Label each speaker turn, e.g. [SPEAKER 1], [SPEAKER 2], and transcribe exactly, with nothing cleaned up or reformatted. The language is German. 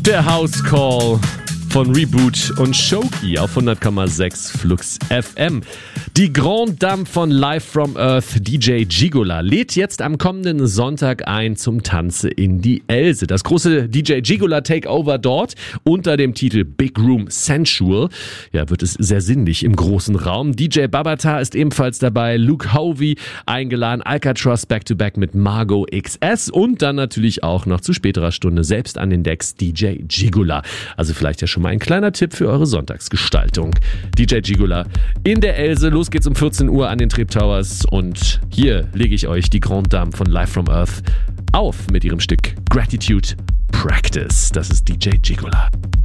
[SPEAKER 1] Der House Call von Reboot und Shoki auf hundert Komma sechs Flux F M. Die Grande Dame von Live from Earth, D J Gigola, lädt jetzt am kommenden Sonntag ein zum Tanze in die Else. Das große D J Gigola Takeover dort unter dem Titel Big Room Sensual. Ja, wird es sehr sinnlich im großen Raum. D J Babata ist ebenfalls dabei, Luke Hovey eingeladen, Alcatraz Back-to-Back mit Margot X S und dann natürlich auch noch zu späterer Stunde selbst an den Decks D J Gigola. Also vielleicht ja schon mal ein kleiner Tipp für eure Sonntagsgestaltung. D J Gigola in der Else. Los geht's um vierzehn Uhr an den Trip Towers und hier lege ich euch die Grande Dame von Live from Earth auf mit ihrem Stück Gratitude Practice. Das ist D J Gigola.